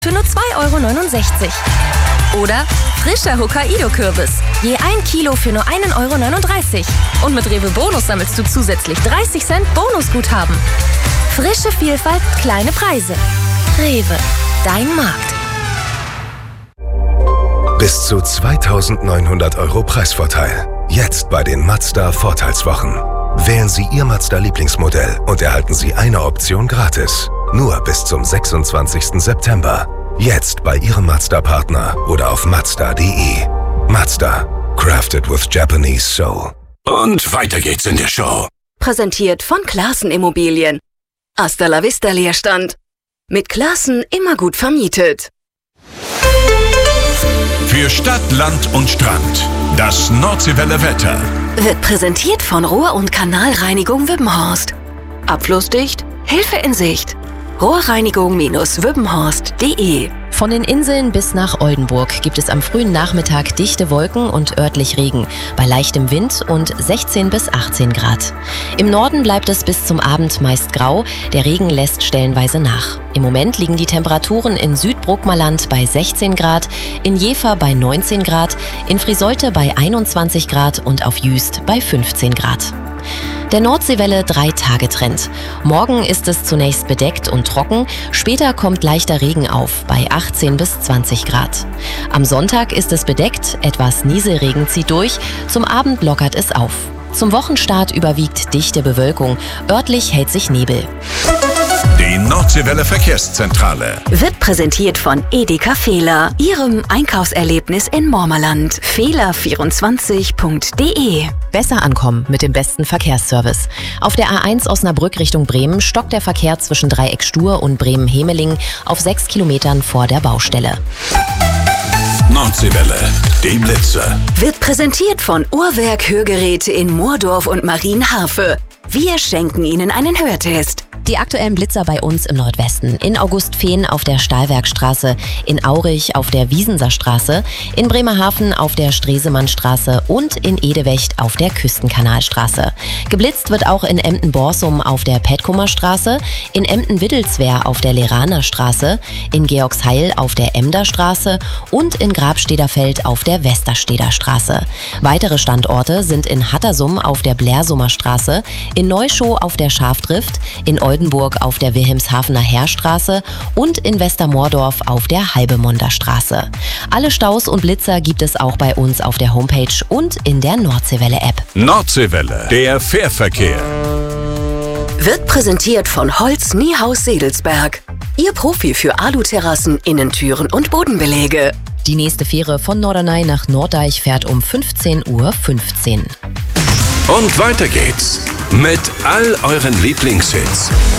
für nur 2,69 €. Oder frischer Hokkaido-Kürbis. Je 1 Kilo für nur 1,39 €. Und mit Rewe Bonus sammelst du zusätzlich 30 Cent Bonusguthaben. Frische Vielfalt, kleine Preise. Rewe, dein Markt. Bis zu 2.900 € Preisvorteil. Jetzt bei den Mazda Vorteilswochen. Wählen Sie Ihr Mazda-Lieblingsmodell und erhalten Sie eine Option gratis. Nur bis zum 26. September. Jetzt bei Ihrem Mazda-Partner oder auf Mazda.de. Mazda. Crafted with Japanese Soul. Und weiter geht's in der Show. Präsentiert von Classen Immobilien. Hasta la vista Leerstand. Mit Classen immer gut vermietet. Für Stadt, Land und Strand. Das Nordseewelle Wetter. Wird präsentiert von Rohr- und Kanalreinigung Wippenhorst. Abflussdicht, Hilfe in Sicht. Rohrreinigung-wippenhorst.de. Von den Inseln bis nach Oldenburg gibt es am frühen Nachmittag dichte Wolken und örtlich Regen, bei leichtem Wind und 16 bis 18 Grad. Im Norden bleibt es bis zum Abend meist grau, der Regen lässt stellenweise nach. Im Moment liegen die Temperaturen in Südbruckmerland bei 16 Grad, in Jever bei 19 Grad, in Frisolte bei 21 Grad und auf Jüst bei 15 Grad. Der Nordseewelle 3-Tage-Trend. Morgen ist es zunächst bedeckt und trocken, später kommt leichter Regen auf, bei 18 bis 20 Grad. Am Sonntag ist es bedeckt, etwas Nieselregen zieht durch, zum Abend lockert es auf. Zum Wochenstart überwiegt dichte Bewölkung, örtlich hält sich Nebel. Die Nordseewelle Verkehrszentrale. Wird präsentiert von Edeka Fehler, Ihrem Einkaufserlebnis in Mormerland. Fehler24.de. Besser ankommen mit dem besten Verkehrsservice. Auf der A1 Osnabrück Richtung Bremen stockt der Verkehr zwischen Dreieck Stur und Bremen-Hemeling auf 6 Kilometern vor der Baustelle. Nordseewelle, die Blitze. Wird präsentiert von Uhrwerk Hörgeräte in Moordorf und Marienhafe. Wir schenken Ihnen einen Hörtest. Die aktuellen Blitzer bei uns im Nordwesten. In Augustfehn auf der Stahlwerkstraße, in Aurich auf der Wiesenser Straße, in Bremerhaven auf der Stresemannstraße und in Edewecht auf der Küstenkanalstraße. Geblitzt wird auch in Emden-Borsum auf der Petkumer Straße, in Emden-Wittelswehr auf der Leraner Straße, in Georgsheil auf der Emder Straße und in Grabstederfeld auf der Westersteder Straße. Weitere Standorte sind in Hattersum auf der Blärsummer Straße, in Neuschow auf der Schafdrift, in Oldenburg auf der Wilhelmshavener Heerstraße und in Westermoordorf auf der Halbemunder Straße. Alle Staus und Blitzer gibt es auch bei uns auf der Homepage und in der Nordseewelle-App. Nordseewelle, der Fährverkehr. Wird präsentiert von Holz Niehaus Sedelsberg. Ihr Profi für Aluterrassen, Innentüren und Bodenbeläge. Die nächste Fähre von Norderney nach Norddeich fährt um 15:15 Uhr. Und weiter geht's mit all euren Lieblingshits.